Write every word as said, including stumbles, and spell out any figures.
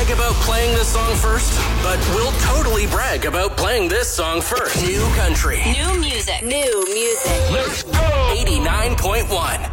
brag about playing this song first, but we'll totally brag about playing this song first. New country. New music. New music. Let's go! eighty-nine point one.